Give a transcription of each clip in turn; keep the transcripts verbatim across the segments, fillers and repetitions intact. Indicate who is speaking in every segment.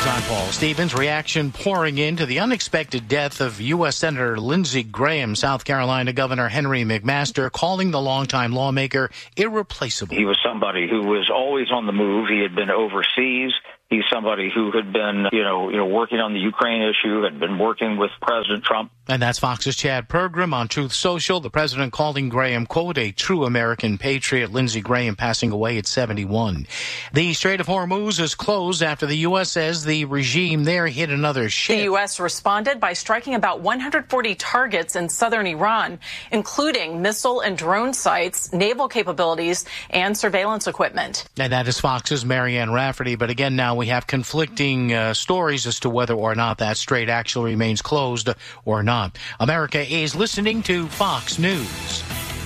Speaker 1: I'm Paul Stevens. Reaction pouring into the unexpected death of U S Senator Lindsey Graham. South Carolina Governor Henry McMaster calling the longtime lawmaker irreplaceable.
Speaker 2: He was somebody who was always on the move. He had been overseas. He's somebody who had been, you know, you know, working on the Ukraine issue, had been working with President Trump.
Speaker 1: And that's Fox's Chad Pergram on Truth Social. The president calling Graham, quote, a true American patriot. Lindsey Graham passing away at seventy-one. The Strait of Hormuz is closed after the U S says the regime there hit another ship.
Speaker 3: The U S responded by striking about one hundred forty targets in southern Iran, including missile and drone sites, naval capabilities, and surveillance equipment.
Speaker 1: And that is Fox's Marianne Rafferty. But again, now we have conflicting uh, stories as to whether or not that strait actually remains closed or not. America is listening to Fox News.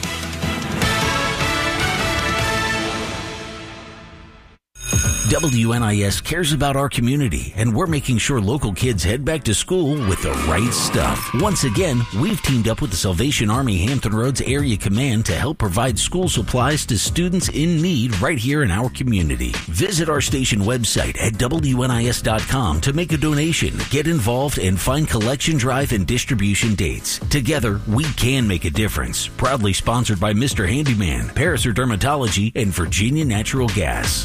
Speaker 4: W N I S cares about our community, and we're making sure local kids head back to school with the right stuff. Once again, we've teamed up with the Salvation Army Hampton Roads Area Command to help provide school supplies to students in need right here in our community. Visit our station website at W N I S dot com to make a donation, get involved, and find collection drive and distribution dates. Together, we can make a difference. Proudly sponsored by Mister Handyman, Paraser Dermatology, and Virginia Natural Gas.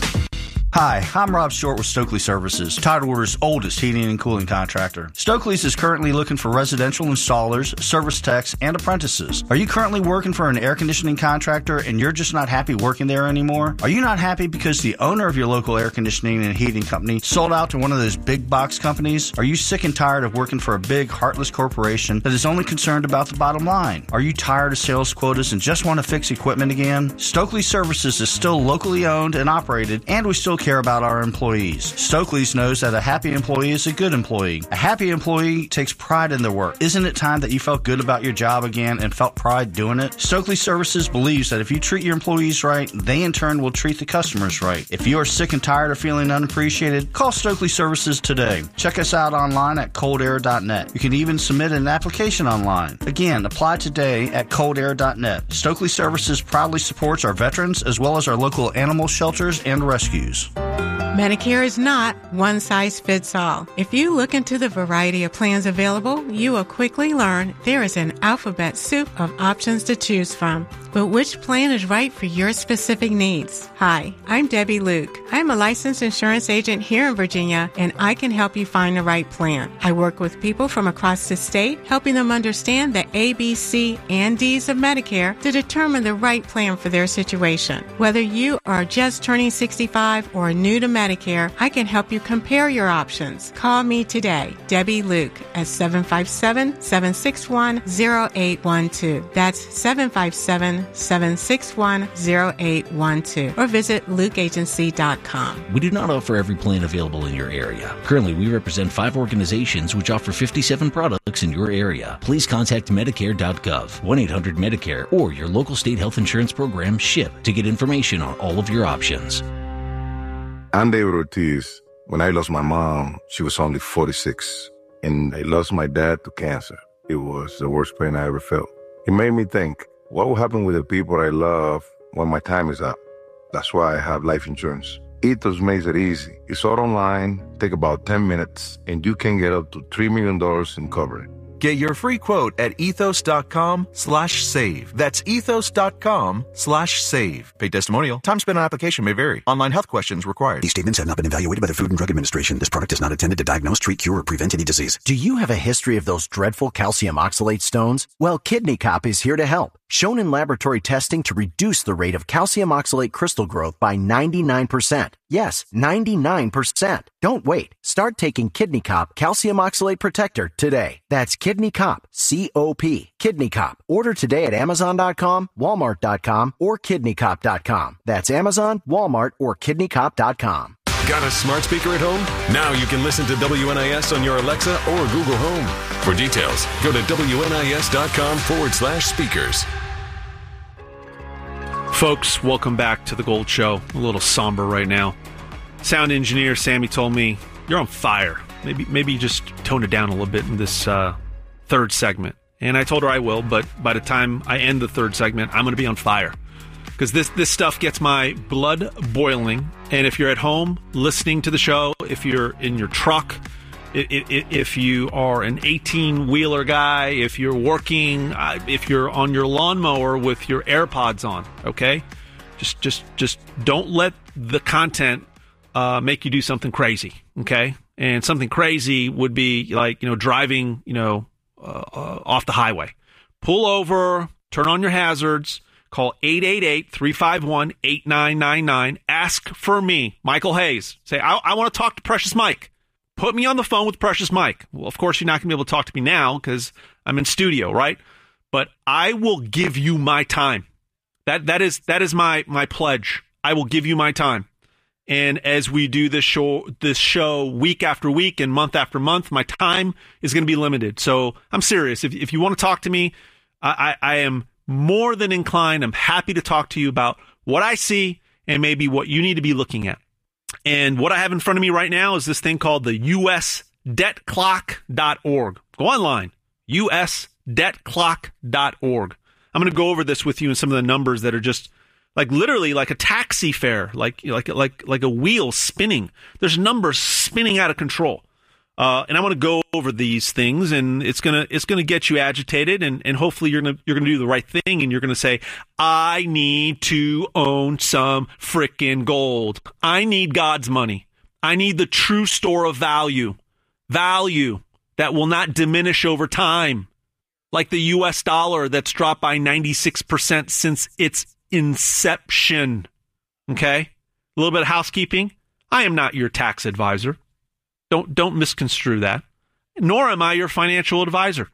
Speaker 5: Hi, I'm Rob Short with Stokely Services, Tidewater's oldest heating and cooling contractor. Stokely's is currently looking for residential installers, service techs, and apprentices. Are you currently working for an air conditioning contractor and you're just not happy working there anymore? Are you not happy because the owner of your local air conditioning and heating company sold out to one of those big box companies? Are you sick and tired of working for a big, heartless corporation that is only concerned about the bottom line? Are you tired of sales quotas and just want to fix equipment again? Stokely Services is still locally owned and operated, and we still care about our employees. Stokely's knows that a happy employee is a good employee. A happy employee takes pride in their work. Isn't it time that you felt good about your job again and felt pride doing it? Stokely Services believes that if you treat your employees right, they in turn will treat the customers right. If you are sick and tired of feeling unappreciated, call Stokely Services today. Check us out online at cold air dot net. You can even submit an application online. Again, apply today at cold air dot net. Stokely Services proudly supports our veterans as well as our local animal shelters and rescues.
Speaker 6: Medicare is not one size fits all. If you look into the variety of plans available, you will quickly learn there is an alphabet soup of options to choose from. But which plan is right for your specific needs? Hi, I'm Debbie Luke. I'm a licensed insurance agent here in Virginia, and I can help you find the right plan. I work with people from across the state, helping them understand the A, B, C, and D's of Medicare to determine the right plan for their situation. Whether you are just turning sixty-five or new to Medicare, I can help you compare your options. Call me today, Debbie Luke, at seven five seven, seven six one, zero eight one two. That's seven five seven, seven six one, zero eight one two. Or visit luke agency dot com.
Speaker 4: We do not offer every plan available in your area. Currently, we represent five organizations which offer fifty-seven products in your area. Please contact medicare dot gov, one eight hundred medicare, or your local state health insurance program, SHIP, to get information on all of your options.
Speaker 7: I'm David Ortiz. When I lost my mom, she was only forty-six, and I lost my dad to cancer. It was the worst pain I ever felt. It made me think, what will happen with the people I love when my time is up? That's why I have life insurance. Ethos makes it easy. It's all online, take about ten minutes, and you can get up to three million dollars in coverage.
Speaker 8: Get your free quote at ethos.com slash save. That's ethos.com slash save. Paid testimonial. Time spent on application may vary. Online health questions required.
Speaker 9: These statements have not been evaluated by the Food and Drug Administration. This product is not intended to diagnose, treat, cure, or prevent any disease.
Speaker 10: Do you have a history of those dreadful calcium oxalate stones? Well, Kidney Cop is here to help. Shown in laboratory testing to reduce the rate of calcium oxalate crystal growth by ninety-nine percent. Yes, ninety-nine percent. Don't wait. Start taking Kidney Cop Calcium Oxalate Protector today. That's Kidney Cop, C O P. Kidney Cop. Order today at amazon dot com, walmart dot com, or kidney cop dot com. That's Amazon, Walmart, or kidney cop dot com.
Speaker 11: Got a smart speaker at home? Now you can listen to W N I S on your Alexa or Google Home. For details, go to W N I S dot com forward slash speakers.
Speaker 12: Folks, welcome back to the Gold Show. A little somber right now. Sound engineer Sammy told me, you're on fire. Maybe maybe just tone it down a little bit in this uh, third segment. And I told her I will, but by the time I end the third segment, I'm going to be on fire. because this, this stuff gets my blood boiling. And if you're at home listening to the show, if you're in your truck, if, if you are an eighteen-wheeler guy, if you're working, if you're on your lawnmower with your AirPods on, okay? Just just, just don't let the content uh, make you do something crazy, okay? And something crazy would be like, you know, driving, you know, uh, uh, off the highway. Pull over, turn on your hazards, call eight eight eight, three five one, eight nine nine nine. Ask for me, Michael Hayes. Say, I, I want to talk to Precious Mike. Put me on the phone with Precious Mike. Well, of course, you're not going to be able to talk to me now because I'm in studio, right? But I will give you my time. That that is that is my my pledge. I will give you my time. And as we do this show, this show week after week and month after month, my time is going to be limited. So I'm serious. If if you want to talk to me, I, I, I am more than inclined. I'm happy to talk to you about what I see and maybe what you need to be looking at. And what I have in front of me right now is this thing called the U S debt clock dot org. Go online, U S debt clock dot org. I'm going to go over this with you and some of the numbers that are just like literally like a taxi fare, like like like like a wheel spinning. There's numbers spinning out of control. Uh, and I want to go over these things, and it's gonna it's gonna get you agitated, and, and hopefully you're gonna you're gonna do the right thing, and you're gonna say, I need to own some frickin' gold. I need God's money. I need the true store of value, value that will not diminish over time, like the U S dollar that's dropped by ninety-six percent since its inception. Okay, a little bit of housekeeping. I am not your tax advisor. Don't don't misconstrue that. Nor am I your financial advisor.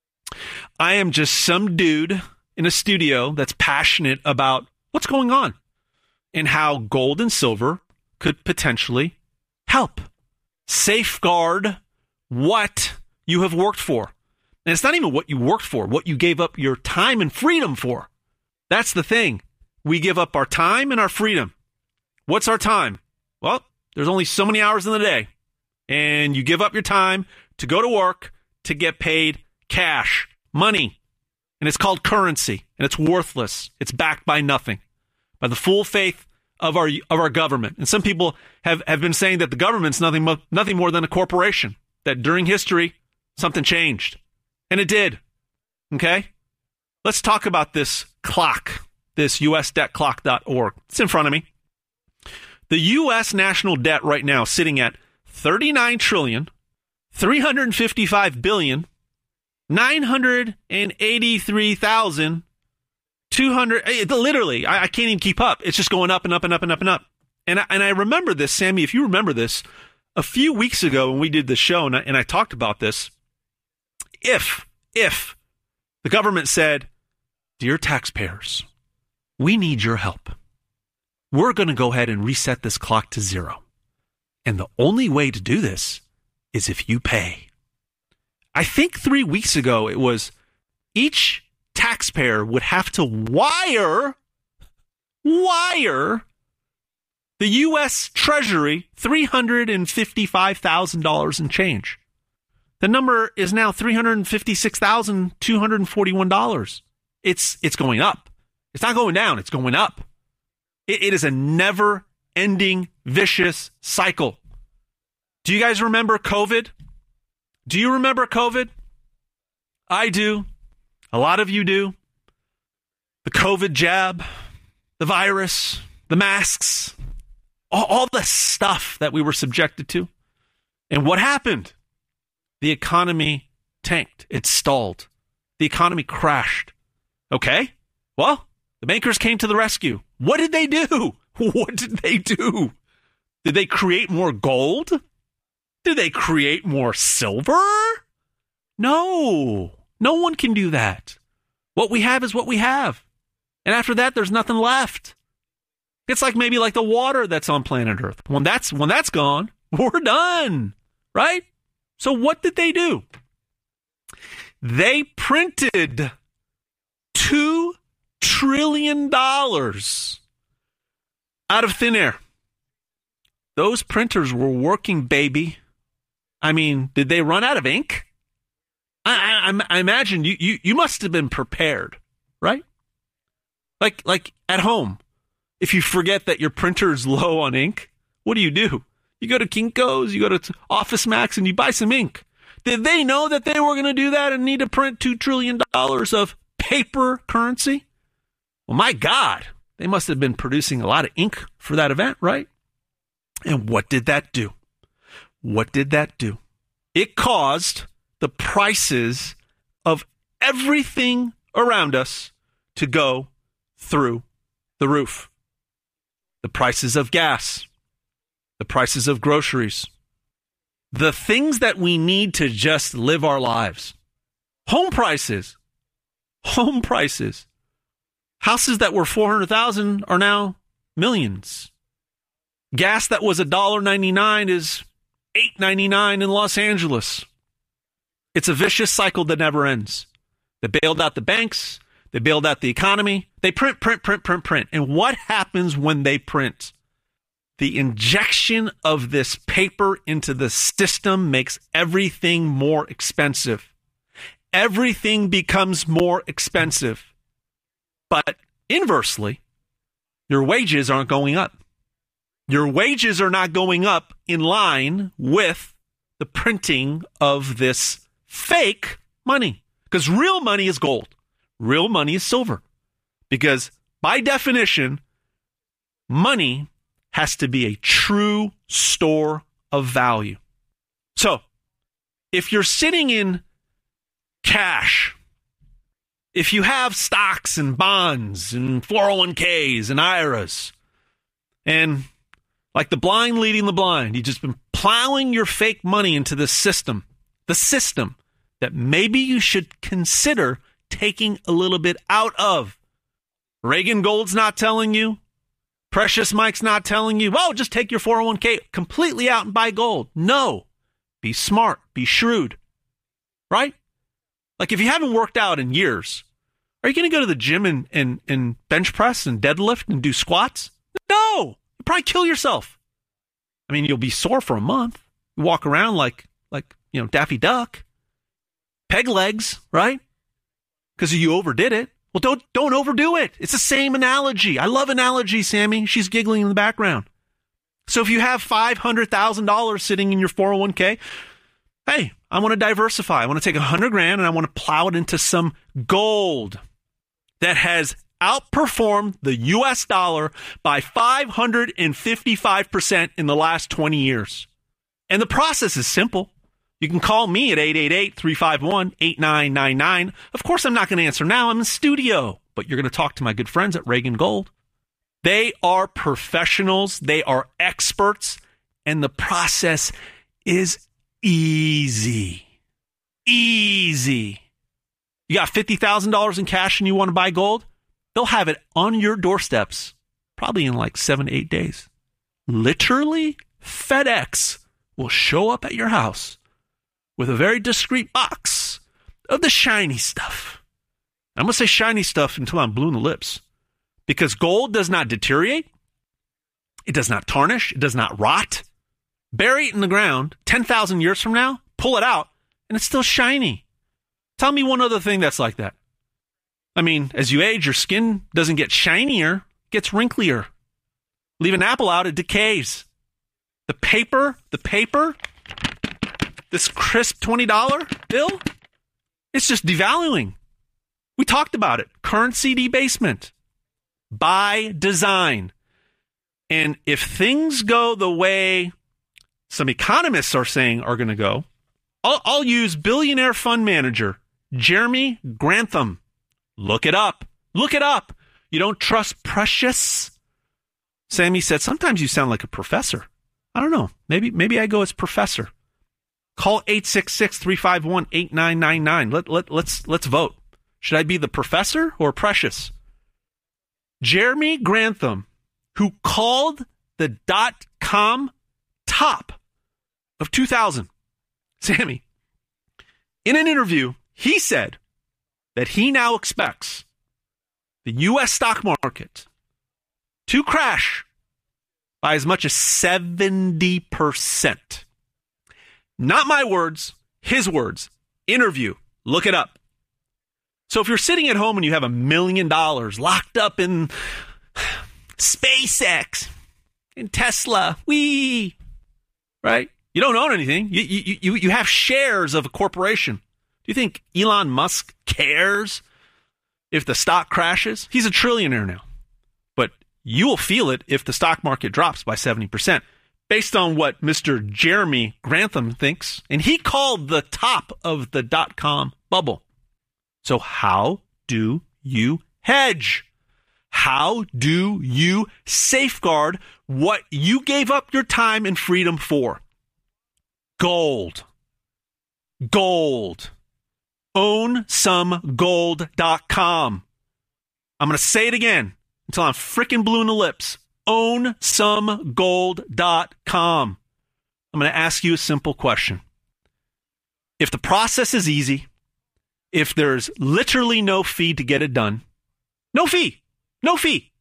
Speaker 12: I am just some dude in a studio that's passionate about what's going on and how gold and silver could potentially help safeguard what you have worked for. And it's not even what you worked for, what you gave up your time and freedom for. That's the thing. We give up our time and our freedom. What's our time? Well, there's only so many hours in the day. And you give up your time to go to work to get paid cash, money. And it's called currency. And it's worthless. It's backed by nothing. By the full faith of our of our government. And some people have, have been saying that the government's nothing, mo- nothing more than a corporation. That during history, something changed. And it did. Okay? Let's talk about this clock. This U S debt clock dot org. It's in front of me. The U S national debt right now sitting at thirty-nine trillion, three hundred fifty-five billion, nine hundred eighty-three thousand, two hundred. Literally, I, I can't even keep up. It's just going up and up and up and up and up. And I, and I remember this, Sammy, if you remember this, a few weeks ago when we did the show and I, and I talked about this, if, if the government said, dear taxpayers, we need your help. We're going to go ahead and reset this clock to zero. And the only way to do this is if you pay. I think three weeks ago it was each taxpayer would have to wire, wire the U S Treasury three hundred fifty-five thousand dollars and change. The number is now three hundred fifty-six thousand two hundred forty-one dollars. It's it's going up. It's not going down. It's going up. It, it is a never-ending vicious cycle. Do you guys remember COVID? Do you remember COVID? I do. A lot of you do. The COVID jab, the virus, the masks, all, all the stuff that we were subjected to. And what happened? The economy tanked. It stalled. The economy crashed. Okay, well, the bankers came to the rescue. What did they do? What did they do? Did they create more gold? Did they create more silver? No. No one can do that. What we have is what we have. And after that, there's nothing left. It's like maybe like the water that's on planet Earth. When that's when that's gone, we're done. Right? So what did they do? They printed two trillion dollars out of thin air. Those printers were working, baby. I mean, did they run out of ink? I, I, I imagine you, you, you must have been prepared, right? Like, like at home, if you forget that your printer is low on ink, what do you do? You go to Kinko's, you go to Office Max, and you buy some ink. Did they know that they were going to do that and need to print two trillion dollars of paper currency? Well, my God, they must have been producing a lot of ink for that event, right? And what did that do? What did that do? It caused the prices of everything around us to go through the roof. The prices of gas, the prices of groceries, the things that we need to just live our lives. Home prices, home prices. Houses that were four hundred thousand dollars are now millions. Gas that was one dollar ninety-nine is eight ninety-nine in Los Angeles. It's a vicious cycle that never ends. They bailed out the banks. They bailed out the economy. They print, print, print, print, print. And what happens when they print? The injection of this paper into the system makes everything more expensive. Everything becomes more expensive. But inversely, your wages aren't going up. Your wages are not going up in line with the printing of this fake money. Because real money is gold. Real money is silver. Because by definition, money has to be a true store of value. So, if you're sitting in cash, if you have stocks and bonds and four oh one k's and I R As, and like the blind leading the blind, you've just been plowing your fake money into the system, the system that maybe you should consider taking a little bit out of. Reagan Gold's not telling you. Precious Mike's not telling you, oh, just take your four oh one k completely out and buy gold. No. Be smart. Be shrewd. Right? Like if you haven't worked out in years, are you going to go to the gym and, and, and bench press and deadlift and do squats? No. You'll probably kill yourself. I mean, you'll be sore for a month. You walk around like, like you know, Daffy Duck. Peg legs, right? Because you overdid it. Well, don't don't overdo it. It's the same analogy. I love analogies, Sammy. She's giggling in the background. So if you have five hundred thousand dollars sitting in your four oh one k, hey, I want to diversify. I want to take one hundred grand and I want to plow it into some gold that has outperformed the U S dollar by five hundred fifty-five percent in the last twenty years. And the process is simple. You can call me at eight eight eight, three five one, eight nine nine nine. Of course, I'm not going to answer now. I'm in studio. But you're going to talk to my good friends at Reagan Gold. They are professionals. They are experts. And the process is easy. Easy. You got fifty thousand dollars in cash and you want to buy gold? They'll have it on your doorsteps probably in like seven to eight days. Literally, FedEx will show up at your house with a very discreet box of the shiny stuff. I'm going to say shiny stuff until I'm blue in the lips. Because gold does not deteriorate. It does not tarnish. It does not rot. Bury it in the ground ten thousand years from now, pull it out, and it's still shiny. Tell me one other thing that's like that. I mean, as you age, your skin doesn't get shinier, it gets wrinklier. Leave an apple out, it decays. The paper, the paper... This crisp twenty dollar bill, it's just devaluing. We talked about it. Currency debasement by design. And if things go the way some economists are saying are going to go, I'll, I'll use billionaire fund manager Jeremy Grantham. Look it up. Look it up. You don't trust Precious? Sammy said, sometimes you sound like a professor. I don't know. Maybe, maybe I go as professor. Call eight six six, three five one, eight nine nine nine. Let, let, let's, let's vote. Should I be the professor or Precious? Jeremy Grantham, who called the dot-com top of two thousand. Sammy, in an interview, he said that he now expects the U S stock market to crash by as much as seventy percent. Not my words, his words. Interview. Look it up. So if you're sitting at home and you have a million dollars locked up in SpaceX, in Tesla, wee, right? You don't own anything. You, you, you, you have shares of a corporation. Do you think Elon Musk cares if the stock crashes? He's a trillionaire now. But you will feel it if the stock market drops by seventy percent. Based on what Mister Jeremy Grantham thinks. And he called the top of the dot-com bubble. So how do you hedge? How do you safeguard what you gave up your time and freedom for? Gold. Gold. own some gold dot com. I'm going to say it again until I'm freaking blue in the lips. own some gold dot com. I'm going to ask you a simple question. If the process is easy, if there's literally no fee to get it done, no fee, no fee,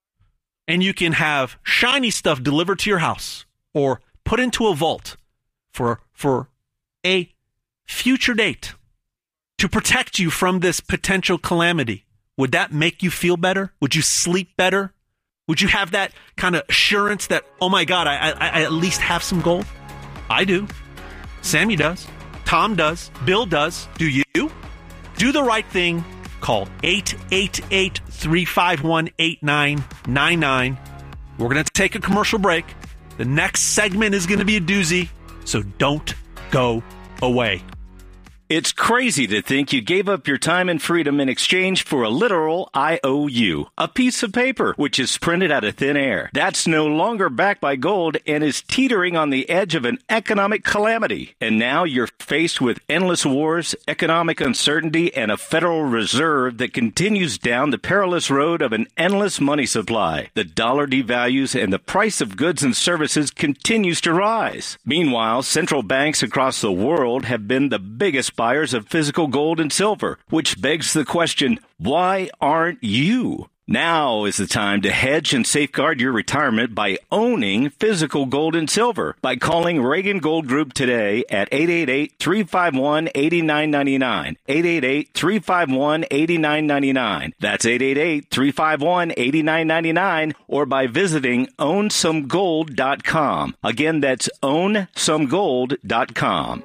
Speaker 12: and you can have shiny stuff delivered to your house or put into a vault for, for a future date to protect you from this potential calamity, would that make you feel better? Would you sleep better? Would you have that kind of assurance that, oh my God, I, I, I at least have some gold? I do. Sammy does. Tom does. Bill does. Do you? Do the right thing. Call eight eight eight, three five one, eight nine nine nine. We're going to take a commercial break. The next segment is going to be a doozy, so don't go away.
Speaker 13: It's crazy to think you gave up your time and freedom in exchange for a literal I O U, a piece of paper, which is printed out of thin air. That's no longer backed by gold and is teetering on the edge of an economic calamity. And now you're faced with endless wars, economic uncertainty, and a Federal Reserve that continues down the perilous road of an endless money supply. The dollar devalues and the price of goods and services continues to rise. Meanwhile, central banks across the world have been the biggest buyers of physical gold and silver, which begs the question, why aren't you? Now is the time to hedge and safeguard your retirement by owning physical gold and silver by calling Reagan Gold Group today at eight eight eight, three five one, eight nine nine nine, eight eight eight, three five one, eight nine nine nine. That's eight eight eight, three five one, eight nine nine nine, or by visiting own some gold dot com. Again, that's own some gold dot com.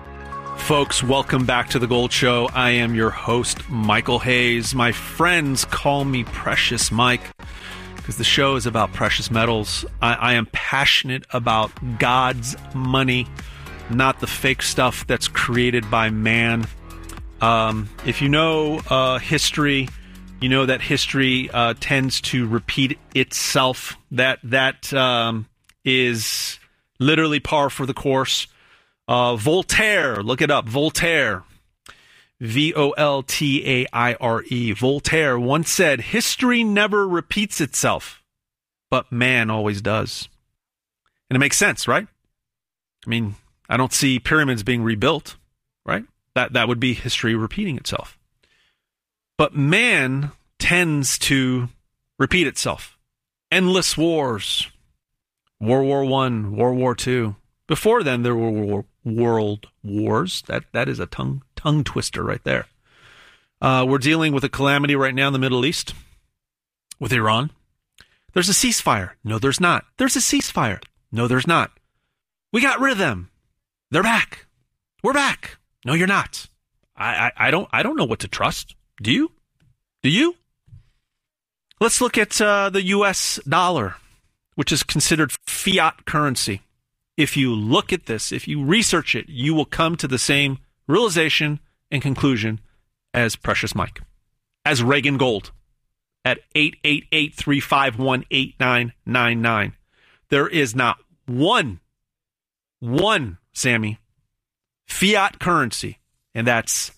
Speaker 12: Folks, welcome back to The Gold Show. I am your host, Michael Hayes. My friends call me Precious Mike because the show is about precious metals. I, I am passionate about God's money, not the fake stuff that's created by man. Um, if you know uh, history, you know that history uh, tends to repeat itself. That that um, is literally par for the course. Uh, Voltaire, look it up, Voltaire, V O L T A I R E, Voltaire once said, history never repeats itself, but man always does. And it makes sense, right? I mean, I don't see pyramids being rebuilt, right? That, that would be history repeating itself. But man tends to repeat itself. Endless wars, World War One, World War Two. Before then, there were world wars. That that is a tongue tongue twister right there. Uh, we're dealing with a calamity right now in the Middle East with Iran. There's a ceasefire. No, there's not. There's a ceasefire. No, there's not. We got rid of them. They're back. We're back. No, you're not. I, I, I don't I don't know what to trust. Do you? Do you? Let's look at uh, the U S dollar, which is considered fiat currency. If you look at this, if you research it, you will come to the same realization and conclusion as Precious Mike, as Reagan Gold at eight eight eight, three five one, eight nine nine nine. There is not one, one, Sammy, fiat currency, and that's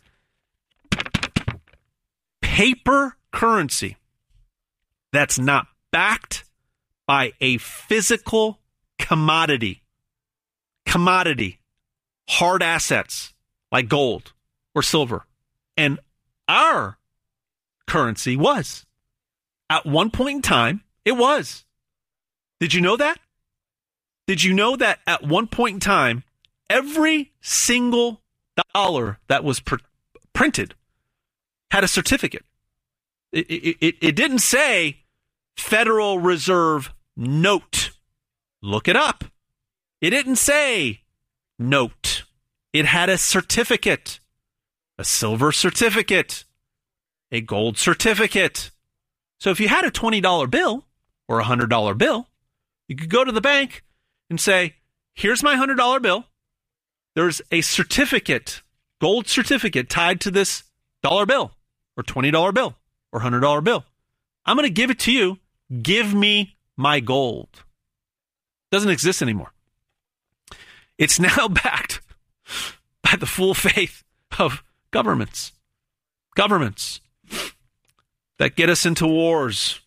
Speaker 12: paper currency that's not backed by a physical commodity. Commodity, hard assets like gold or silver. And our currency was. At one point in time, it was. Did you know that? Did you know that at one point in time, every single dollar that was pr- printed had a certificate. It, it, it, it didn't say Federal Reserve note. Look it up. It didn't say note. It had a certificate, a silver certificate, a gold certificate. So if you had a twenty dollar bill or a one hundred dollar bill, you could go to the bank and say, here's my one hundred dollar bill. There's a certificate, gold certificate tied to this dollar bill or twenty dollar bill or one hundred dollar bill. I'm going to give it to you. Give me my gold. Doesn't exist anymore. It's now backed by the full faith of governments. Governments that get us into wars,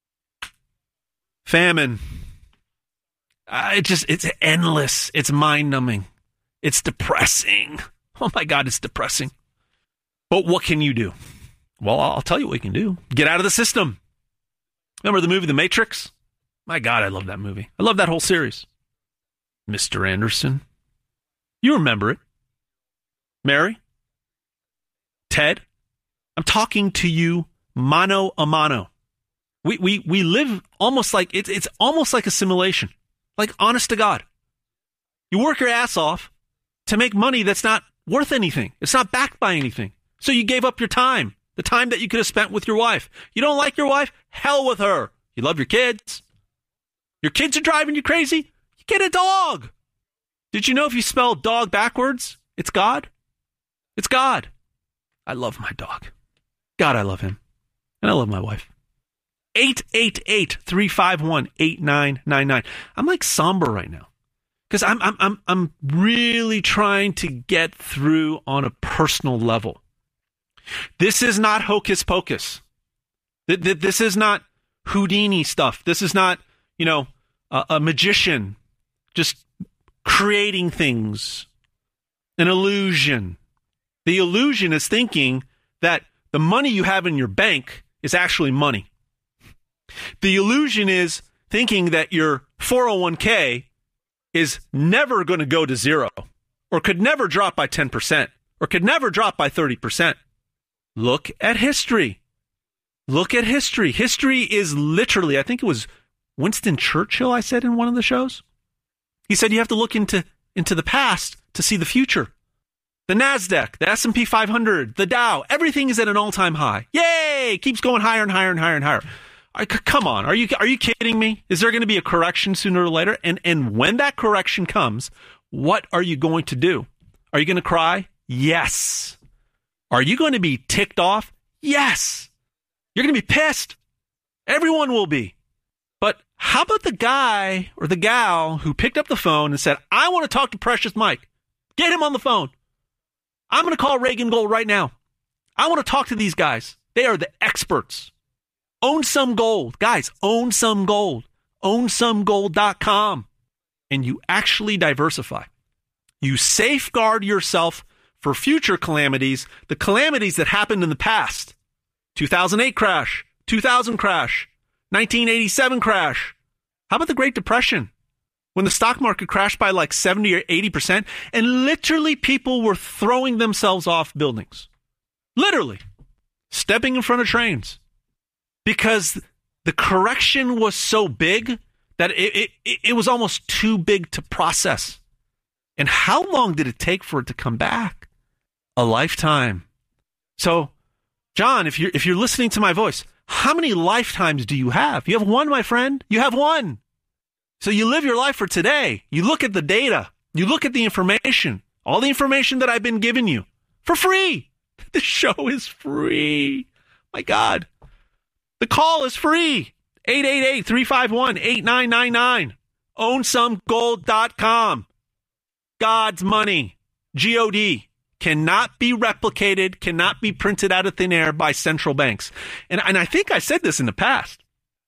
Speaker 12: famine. Uh, it just, it's endless. It's mind-numbing. It's depressing. Oh my God, it's depressing. But what can you do? Well, I'll tell you what you can do. Get out of the system. Remember the movie The Matrix? My God, I love that movie. I love that whole series. Mister Anderson. You remember it. Mary? Ted? I'm talking to you mano a mano. We we we live almost like, it's it's almost like a simulation. Like, honest to God. You work your ass off to make money that's not worth anything. It's not backed by anything. So you gave up your time. The time that you could have spent with your wife. You don't like your wife? Hell with her. You love your kids. Your kids are driving you crazy? You get a dog. Did you know if you spell dog backwards, it's God? It's God. I love my dog. God, I love him. And I love my wife. eight eight eight, three five one, eight nine nine nine. I'm like somber right now. Because I'm, I'm, I'm, I'm really trying to get through on a personal level. This is not hocus pocus. This is not Houdini stuff. This is not, you know, a, a magician just creating things. An illusion. The illusion is thinking that the money you have in your bank is actually money. The illusion is thinking that your four oh one k is never going to go to zero, or could never drop by ten percent, or could never drop by thirty percent. Look at history. Look at history. History is literally, I think it was Winston Churchill, I said in one of the shows. He said you have to look into, into the past to see the future. The NASDAQ, the S and P five hundred, the Dow, everything is at an all-time high. Yay! Keeps going higher and higher and higher and higher. I, come on, are you are you kidding me? Is there going to be a correction sooner or later? And and when that correction comes, what are you going to do? Are you going to cry? Yes. Are you going to be ticked off? Yes. You're going to be pissed. Everyone will be. But how about the guy or the gal who picked up the phone and said, I want to talk to Precious Mike. Get him on the phone. I'm going to call Reagan Gold right now. I want to talk to these guys. They are the experts. Own some gold. Guys, own some gold. own some gold dot com. And you actually diversify. You safeguard yourself for future calamities, the calamities that happened in the past. two thousand eight crash, two thousand crash, nineteen eighty-seven crash. How about the Great Depression? When the stock market crashed by like seventy or eighty percent, and literally people were throwing themselves off buildings. Literally. Stepping in front of trains. Because the correction was so big that it, it, it was almost too big to process. And how long did it take for it to come back? A lifetime. So, John, if you're, if you're listening to my voice, how many lifetimes do you have? You have one, my friend. You have one. So you live your life for today. You look at the data. You look at the information. All the information that I've been giving you for free. The show is free. My God. The call is free. eight eight eight, three five one, eight nine nine nine. own some gold dot com. God's money. G O D. Cannot be replicated, cannot be printed out of thin air by central banks. And, and I think I said this in the past.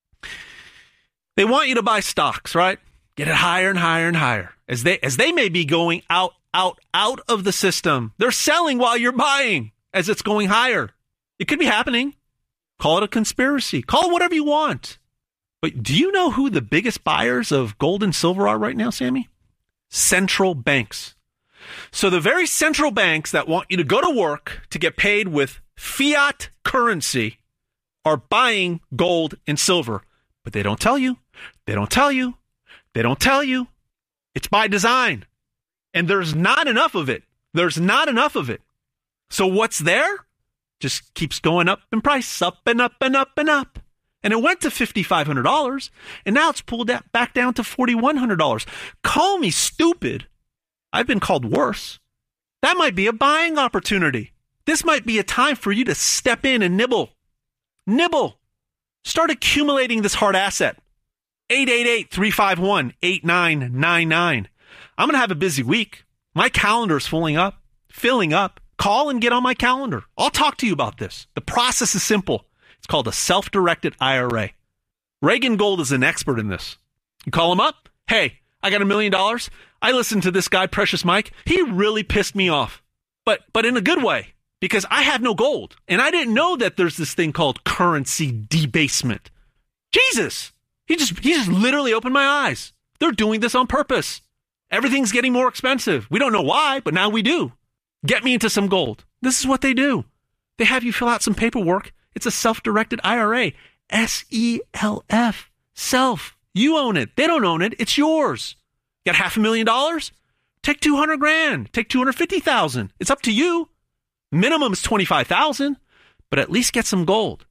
Speaker 12: They want you to buy stocks, right? Get it higher and higher and higher. As they as they may be going out, out, out of the system. They're selling while you're buying as it's going higher. It could be happening. Call it a conspiracy. Call it whatever you want. But do you know who the biggest buyers of gold and silver are right now, Sammy? Central banks. So the very central banks that want you to go to work to get paid with fiat currency are buying gold and silver. But they don't tell you. They don't tell you. They don't tell you. It's by design. And there's not enough of it. There's not enough of it. So what's there? Just keeps going up in price, up and up and up and up. And it went to five thousand five hundred dollars, and now it's pulled that back down to four thousand one hundred dollars. Call me stupid. I've been called worse. That might be a buying opportunity. This might be a time for you to step in and nibble. Nibble. Start accumulating this hard asset. eight eight eight, three five one, eight nine nine nine. I'm going to have a busy week. My calendar is filling up, filling up. Call and get on my calendar. I'll talk to you about this. The process is simple. It's called a self-directed I R A. Reagan Gold is an expert in this. You call him up. Hey, I got a million dollars. I listened to this guy, Precious Mike. He really pissed me off, but but in a good way, because I have no gold. And I didn't know that there's this thing called currency debasement. Jesus. He just, he just literally opened my eyes. They're doing this on purpose. Everything's getting more expensive. We don't know why, but now we do. Get me into some gold. This is what they do. They have you fill out some paperwork. It's a self-directed I R A. S E L F. Self. You own it. They don't own it. It's yours. Got half a million dollars? Take two hundred grand. Take two hundred fifty thousand. It's up to you. Minimum is twenty-five thousand, but at least get some gold.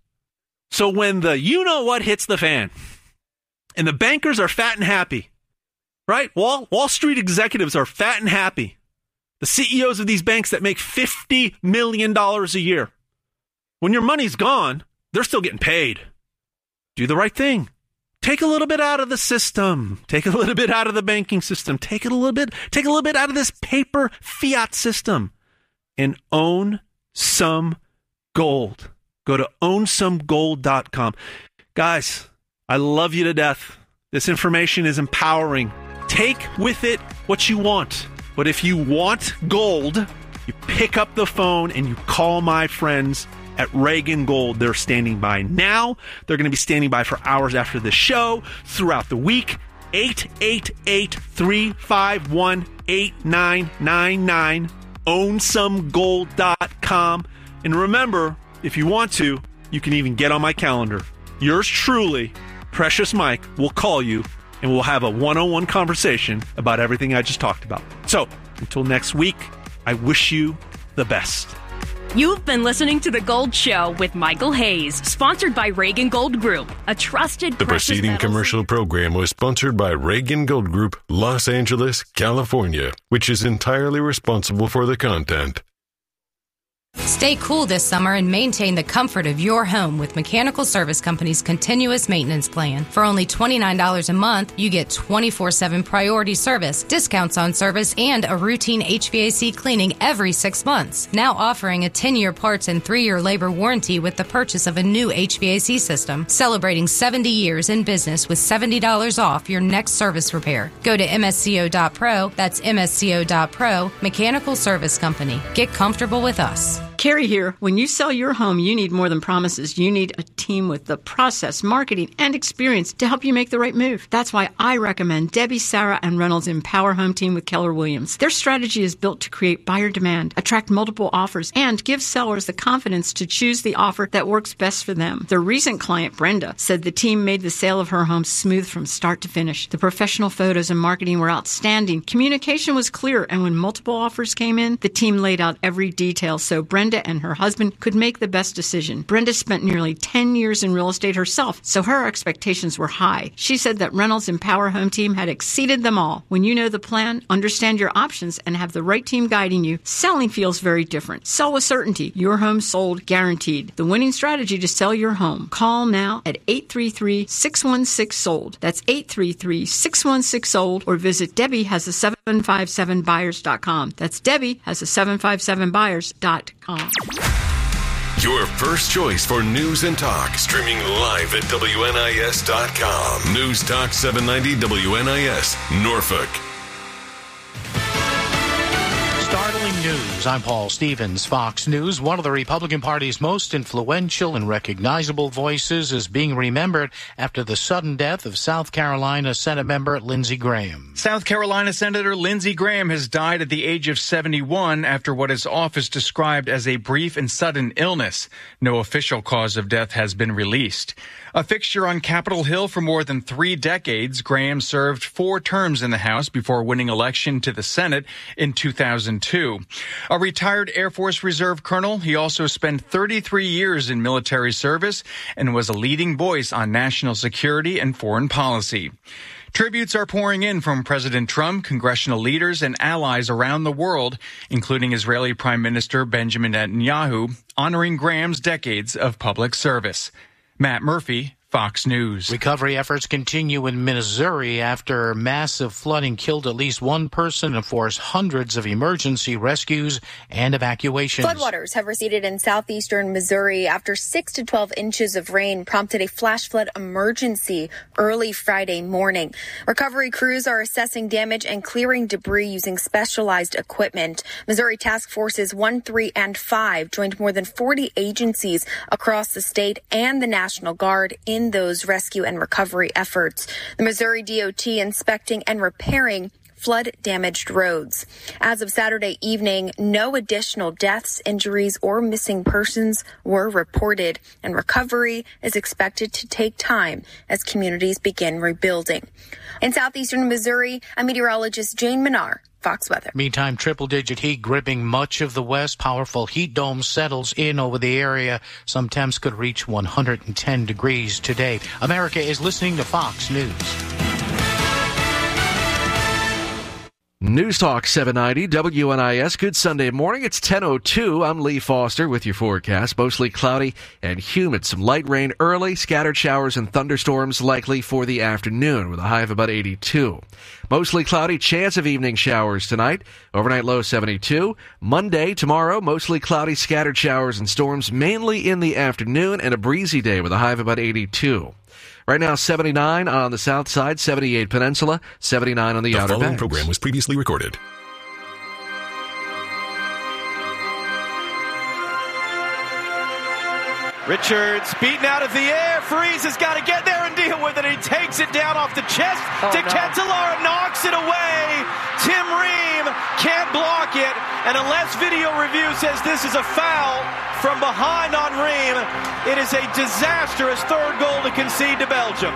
Speaker 12: So when the you-know-what hits the fan and the bankers are fat and happy, right? Wall, Wall Street executives are fat and happy. The C E Os of these banks that make fifty million dollars a year. When your money's gone, they're still getting paid. Do the right thing. Take a little bit out of the system. Take a little bit out of the banking system. Take it a little bit, take a little bit out of this paper fiat system and own some gold. Go to own some gold dot com. Guys, I love you to death. This information is empowering. Take with it what you want. But if you want gold, you pick up the phone and you call my friends at Reagan Gold. They're standing by now. They're going to be standing by for hours after the show, throughout the week. eight eight eight, three five one, eight nine nine nine. own some gold dot com. And remember, if you want to, you can even get on my calendar. Yours truly, Precious Mike, will call you and we'll have a one-on-one conversation about everything I just talked about. So, until next week, I wish you the best.
Speaker 14: You've been listening to The Gold Show with Michael Hayes, sponsored by Reagan Gold Group, a trusted
Speaker 11: The preceding commercial program was sponsored by Reagan Gold Group, Los Angeles, California, which is entirely responsible for the content.
Speaker 15: Stay cool this summer and maintain the comfort of your home with Mechanical Service Company's continuous maintenance plan. For only twenty-nine dollars a month, you get twenty-four seven priority service, discounts on service, and a routine H V A C cleaning every six months. Now offering a ten-year parts and three-year labor warranty with the purchase of a new H V A C system. Celebrating seventy years in business with seventy dollars off your next service repair. Go to M S C O dot pro. That's M S C O dot pro. Mechanical Service Company. Get comfortable with us.
Speaker 16: Carrie here. When you sell your home, you need more than promises. You need a team with the process, marketing, and experience to help you make the right move. That's why I recommend Debbie, Sarah, and Reynolds' Empower Home Team with Keller Williams. Their strategy is built to create buyer demand, attract multiple offers, and give sellers the confidence to choose the offer that works best for them. Their recent client, Brenda, said the team made the sale of her home smooth from start to finish. The professional photos and marketing were outstanding. Communication was clear, and when multiple offers came in, the team laid out every detail so Brenda and her husband could make the best decision. Brenda spent nearly ten years in real estate herself, so her expectations were high. She said that Reynolds Empower Home Team had exceeded them all. When you know the plan, understand your options, and have the right team guiding you, selling feels very different. Sell with certainty. Your home sold guaranteed. The winning strategy to sell your home. Call now at eight three three, six one six, sold. That's eight three three, six one six, sold, or visit Debbie has a seven five seven buyers dot com. That's Debbie has a seven five seven buyers dot com.
Speaker 11: Your first choice for news and talk, streaming live at W N I S dot com. News Talk seven ninety W N I S, Norfolk.
Speaker 1: Startling News. I'm Paul Stevens. Fox News. One of the Republican Party's most influential and recognizable voices is being remembered after the sudden death of South Carolina Senate member Lindsey Graham.
Speaker 17: South Carolina Senator Lindsey Graham has died at the age of seventy-one after what his office described as a brief and sudden illness. No official cause of death has been released. A fixture on Capitol Hill for more than three decades, Graham served four terms in the House before winning election to the Senate in two thousand two. A retired Air Force Reserve colonel, he also spent thirty-three years in military service and was a leading voice on national security and foreign policy. Tributes are pouring in from President Trump, congressional leaders, and allies around the world, including Israeli Prime Minister Benjamin Netanyahu, honoring Graham's decades of public service. Matt Murphy, Fox News.
Speaker 1: Recovery efforts continue in Missouri after massive flooding killed at least one person and forced hundreds of emergency rescues and evacuations.
Speaker 18: Floodwaters have receded in southeastern Missouri after six to twelve inches of rain prompted a flash flood emergency early Friday morning. Recovery crews are assessing damage and clearing debris using specialized equipment. Missouri task forces one, three, and five joined more than forty agencies across the state and the National Guard in In those rescue and recovery efforts. The Missouri D O T inspecting and repairing flood-damaged roads. As of Saturday evening, no additional deaths, injuries, or missing persons were reported, and recovery is expected to take time as communities begin rebuilding. In southeastern Missouri, a meteorologist, Jane Menard, Fox Weather.
Speaker 1: Meantime, triple-digit heat gripping much of the West. Powerful heat dome settles in over the area. Some temps could reach one hundred ten degrees today. America is listening to Fox News.
Speaker 19: News Talk seven ninety W N I S. Good Sunday morning. It's ten oh two. I'm Lee Foster with your forecast. Mostly cloudy and humid. Some light rain early. Scattered showers and thunderstorms likely for the afternoon with a high of about eighty-two. Mostly cloudy. Chance of evening showers tonight. Overnight low seventy-two. Monday, tomorrow, mostly cloudy. Scattered showers and storms mainly in the afternoon and a breezy day with a high of about eighty-two. Right now, seventy-nine on the south side, seventy-eight Peninsula, seventy-nine on the, the Outer Banks.
Speaker 11: The following program was previously recorded.
Speaker 20: Richards beaten out of the air. Freeze has got to get there and deal with it. He takes it down off the chest oh, to no. Cantalara, knocks it away. Tim Ream can't block it. And unless video review says this is a foul from behind on Ream, it is a disastrous third goal to concede to Belgium.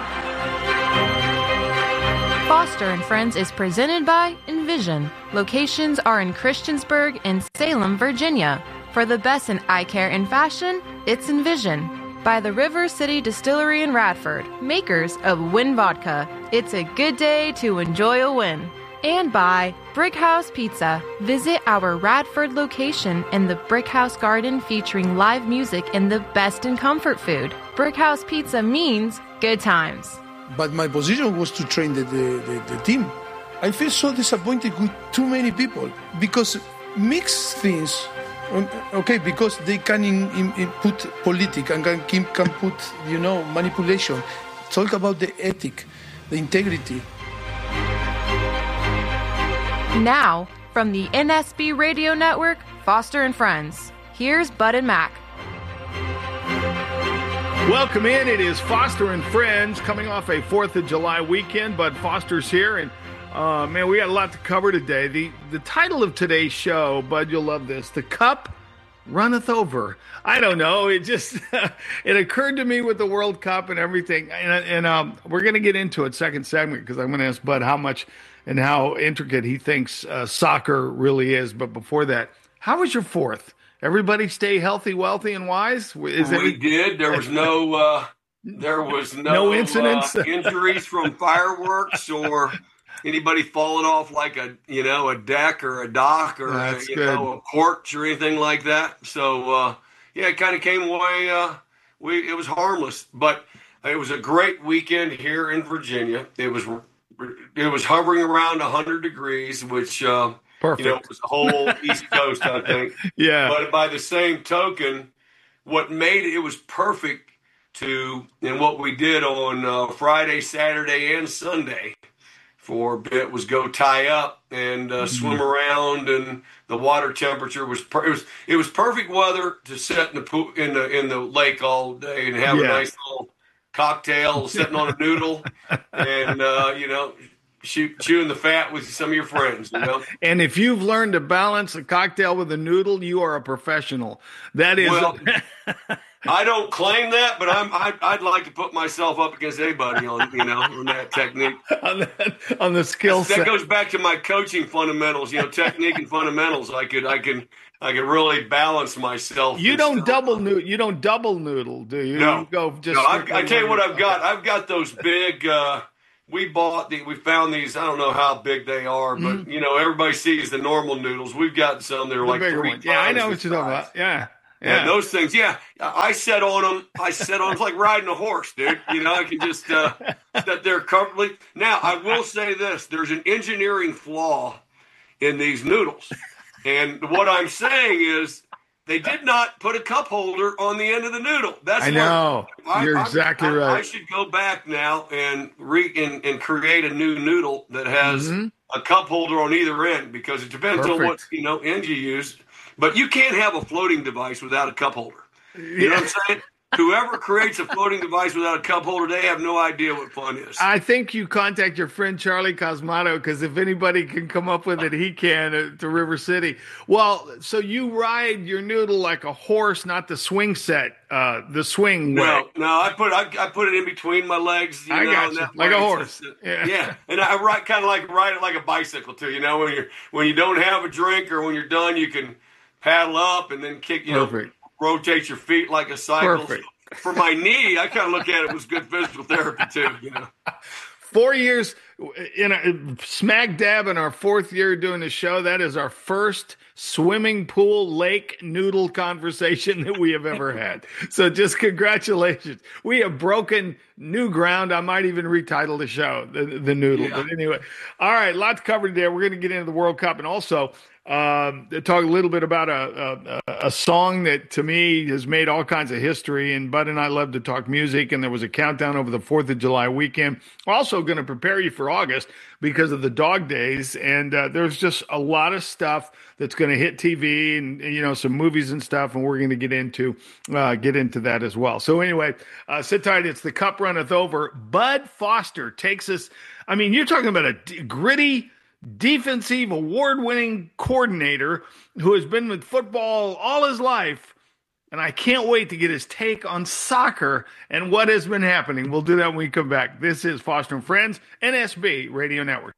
Speaker 21: Foster and Friends is presented by Envision. Locations are in Christiansburg and Salem, Virginia. For the best in eye care and fashion, it's Envision. By the River City Distillery in Radford, makers of Win Vodka. It's a good day to enjoy a win. And by Brickhouse Pizza. Visit our Radford location in the Brickhouse Garden featuring live music and the best in comfort food. Brickhouse Pizza means good times.
Speaker 22: But my position was to train the, the, the, the team. I feel so disappointed with too many people because mix things. Okay, because they can in, in, in put politics and can, can put, you know, manipulation. Talk about the ethic, the integrity.
Speaker 21: Now, from the N S B Radio Network, Foster and Friends, here's Bud and Mac.
Speaker 23: Welcome in. It is Foster and Friends coming off a fourth of July weekend. Bud Foster's here, and Uh, man, we got a lot to cover today. The the title of today's show, Bud, you'll love this. The Cup Runneth Over. I don't know. It just, it occurred to me with the World Cup and everything. And, and um, we're going to get into it second segment because I'm going to ask Bud how much and how intricate he thinks uh, soccer really is. But before that, how was your fourth? Everybody stay healthy, wealthy, and wise? Is
Speaker 24: we
Speaker 23: every-
Speaker 24: did. There was no, uh, there was no,
Speaker 23: no incidents,
Speaker 24: uh, injuries from fireworks or anybody falling off like a, you know, a deck or a dock or a, you good. know, a porch or anything like that. So, uh, yeah, it kind of came away. Uh, we it was harmless, but it was a great weekend here in Virginia. It was it was hovering around one hundred degrees, which uh,
Speaker 23: Perfect.
Speaker 24: you know was the whole East Coast, I think.
Speaker 23: Yeah.
Speaker 24: But by the same token, what made it, it was perfect to, and what we did on uh, Friday, Saturday, and Sunday. for a bit was go tie up and uh, mm-hmm. swim around, and the water temperature was per- it was it was perfect weather to sit in the pool, in the in the lake all day and have yeah. a nice little cocktail sitting on a noodle and uh, you know. Shoot, chewing the fat with some of your friends, you know.
Speaker 23: And if you've learned to balance a cocktail with a noodle, you are a professional. That is.
Speaker 24: Well, I don't claim that, but I'm. I, I'd like to put myself up against anybody on, you know, on that technique.
Speaker 23: on, that, on the skill set.
Speaker 24: That goes back to my coaching fundamentals, you know, technique and fundamentals. I could, I can, I can really balance myself.
Speaker 23: You don't stuff. double noodle. You don't double noodle, do you?
Speaker 24: No.
Speaker 23: You go just.
Speaker 24: No, I, I tell you what, I've got. I've got those big. Uh, We bought the, we found these, I don't know how big they are, but, mm-hmm. you know, everybody sees the normal noodles. We've got some that are
Speaker 23: the
Speaker 24: like three
Speaker 23: ones. Yeah, I know what you're talking about. Yeah.
Speaker 24: Yeah. And those things, yeah. I sat on them. I sat on, it's like riding a horse, dude. You know, I can just uh, sit there comfortably. Now, I will say this. There's an engineering flaw in these noodles. And what I'm saying is, they did not put a cup holder on the end of the noodle. That's
Speaker 23: I know.
Speaker 24: I,
Speaker 23: You're
Speaker 24: I,
Speaker 23: exactly
Speaker 24: I,
Speaker 23: right.
Speaker 24: I should go back now and re and, and create a new noodle that has mm-hmm. a cup holder on either end, because it depends Perfect. on what you know end you use. But you can't have a floating device without a cup holder. You yeah. know what I'm saying? Whoever creates a floating device without a cup holder, they have no idea what fun is.
Speaker 23: I think you contact your friend Charlie Cosmato, because if anybody can come up with it, he can uh, to River City. Well, so you ride your noodle like a horse, not the swing set, uh, the swing way.
Speaker 24: No, no, I put I, I put it in between my legs. You
Speaker 23: I
Speaker 24: know,
Speaker 23: got you, like a horse.
Speaker 24: Yeah. yeah, and I ride kind of like ride it like a bicycle too. You know, when you when you don't have a drink or when you're done, you can paddle up and then kick. You
Speaker 23: Perfect.
Speaker 24: know. Rotate your feet like a cycle.
Speaker 23: Perfect.
Speaker 24: For my knee, I kind of look at it as good physical therapy too. You know,
Speaker 23: four years in a, smack dab in our fourth year doing the show. That is our first swimming pool lake noodle conversation that we have ever had. So just congratulations. We have broken new ground. I might even retitle the show the, the noodle. Yeah. But anyway, all right, lots covered there. We're going to get into the World Cup and also. Um, talk a little bit about a, a a song that to me has made all kinds of history, and Bud and I love to talk music, and there was a countdown over the fourth of July weekend. Also going to prepare you for August because of the dog days, and uh, there's just a lot of stuff that's going to hit T V and, you know, some movies and stuff, and we're going to get into uh, get into that as well. So anyway, uh, sit tight. It's the Cup Runneth Over. Bud Foster takes us, I mean, you're talking about a d- gritty defensive award-winning coordinator who has been with football all his life, and I can't wait to get his take on soccer and what has been happening. We'll do that when we come back. This is Foster and Friends, N S B Radio Network.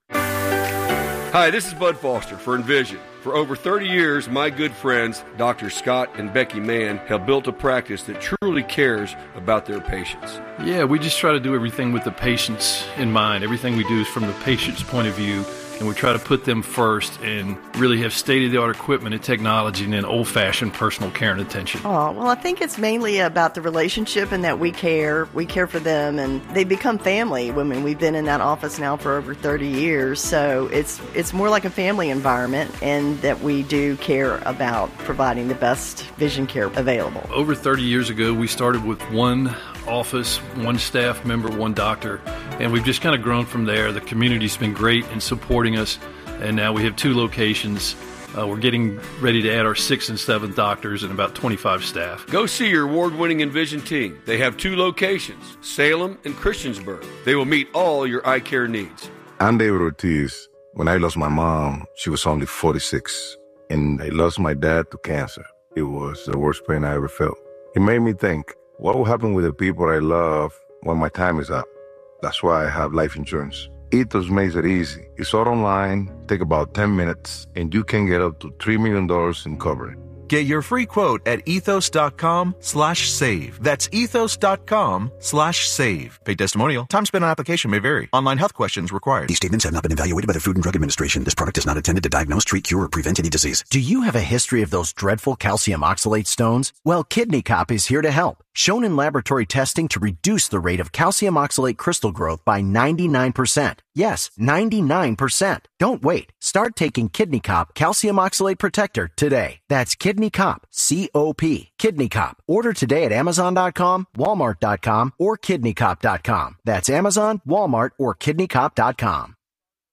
Speaker 2: Hi, this is Bud Foster for Envision. For over thirty years, my good friends, Doctor Scott and Becky Mann, have built a practice that truly cares about their patients.
Speaker 3: Yeah, we just try to do everything with the patients in mind. Everything we do is from the patient's point of view. And we try to put them first and really have state-of-the-art equipment and technology and then old-fashioned personal care and attention.
Speaker 5: Oh, well, I think it's mainly about the relationship and that we care. We care for them, and they become family. I mean, we've been in that office now for over thirty years, so it's it's more like a family environment, and that we do care about providing the best vision care available.
Speaker 3: Over thirty years ago, we started with one office, one staff member, one doctor, and we've just kind of grown from there. The community's been great in supporting us, and now we have two locations. Uh, we're getting ready to add our sixth and seventh doctors and about twenty-five staff.
Speaker 2: Go see your award-winning Envision team. They have two locations, Salem and Christiansburg. They will meet all your eye care needs.
Speaker 7: I'm David Ortiz. When I lost my mom, she was only forty-six, and I lost my dad to cancer. It was the worst pain I ever felt. It made me think, what will happen with the people I love when my time is up? That's why I have life insurance. Ethos makes it easy. It's all online, take about ten minutes, and you can get up to three million dollars in coverage.
Speaker 8: Get your free quote at ethos.com slash save. That's ethos.com slash save. Paid testimonial. Time spent on application may vary. Online health questions required.
Speaker 9: These statements have not been evaluated by the Food and Drug Administration. This product is not intended to diagnose, treat, cure, or prevent any disease.
Speaker 10: Do you have a history of those dreadful calcium oxalate stones? Well, Kidney Cop is here to help. Shown in laboratory testing to reduce the rate of calcium oxalate crystal growth by ninety-nine percent. Yes, ninety-nine percent. Don't wait. Start taking Kidney Cop Calcium Oxalate Protector today. That's Kidney Cop, C O P. Kidney Cop. Order today at amazon dot com, walmart dot com, or kidney cop dot com. That's Amazon, Walmart, or kidney cop dot com.